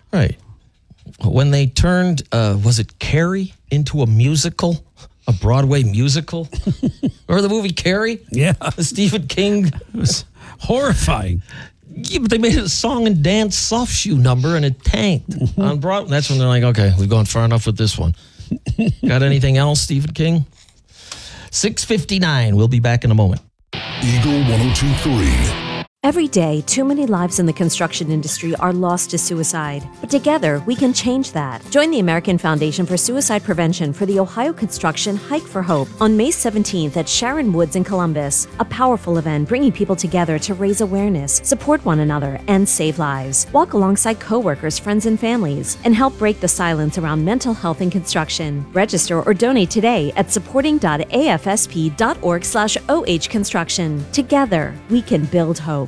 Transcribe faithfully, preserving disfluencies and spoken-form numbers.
Right. When they turned, uh, was it Carrie into a musical? A Broadway musical? Or the movie Carrie? Yeah. The Stephen King. It was horrifying. Yeah, but they made it a song and dance soft shoe number and it tanked mm-hmm. on Broadway. That's when they're like, okay, we've gone far enough with this one. Got anything else, Stephen King? six fifty-nine. We'll be back in a moment. Eagle one oh two point three. Every day, too many lives in the construction industry are lost to suicide. But together, we can change that. Join the American Foundation for Suicide Prevention for the Ohio Construction Hike for Hope on May seventeenth at Sharon Woods in Columbus. A powerful event bringing people together to raise awareness, support one another, and save lives. Walk alongside coworkers, friends, and families, and help break the silence around mental health in construction. Register or donate today at supporting.afsp.org slash OH construction. Together, we can build hope.